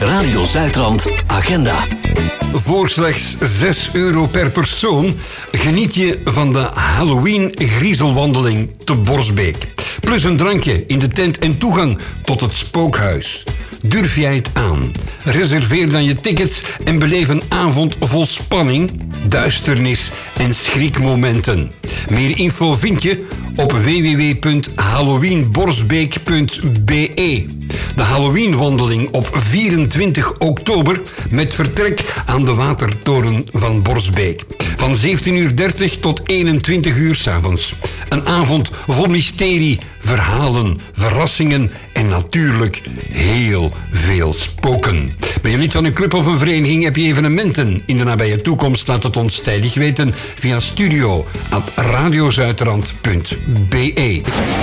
Radio Zuidrand agenda. Voor slechts €6 per persoon geniet je van de Halloween griezelwandeling te Borsbeek. Plus een drankje in de tent en toegang tot het spookhuis. Durf jij het aan? Reserveer dan je tickets en beleef een avond vol spanning, duisternis en schrikmomenten. Meer info vind je op www.halloweenborsbeek.be. De Halloweenwandeling op 24 oktober met vertrek aan de Watertoren van Borsbeek. Van 17:30 tot 21 uur 's avonds. Een avond vol mysterie, verhalen, verrassingen en natuurlijk heel veel spoken. Ben je lid van een club of een vereniging? Heb je evenementen in de nabije toekomst? Laat het ons tijdig weten via studio@radiozuidrand.be.